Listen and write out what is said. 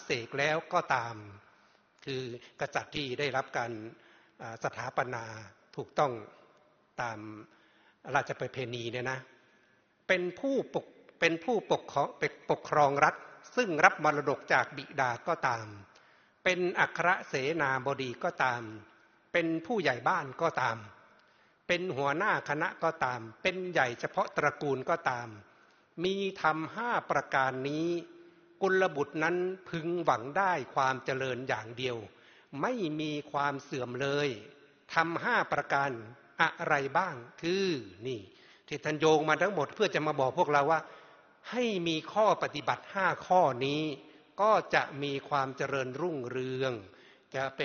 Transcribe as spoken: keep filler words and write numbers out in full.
เสกแล้วก็ตามคือกษัตริย์ที่ได้รับการสถาปนาถูกต้องตามราชประเพณีเนี่ยนะเป็นผู้ปกเป็นผู้ปกครองปกครองรัฐซึ่งรับมรดกจากบิดาก็ตามเป็นอัครเสนาบดีก็ตามเป็นผู้ใหญ่บ้านก็ตามเป็นหัวหน้าคณะก็ตามเป็นใหญ่เฉพาะตระกูลก็ตามมีธรรมห้าประการนี้กุลบุตรนั้นพึงหวังได้ความเจริญอย่างเดียวไม่มีความเสื่อมเลยธรรมห้าประการอะไรบ้างคือนี่ที่ท่านโยงมาทั้งหมดเพื่อจะมาบอกพวกเราว่าให้มีข้อปฏิบัติห้าข้อนี้ก็จะมีความเจริญรุ่งเรืองจะเป็น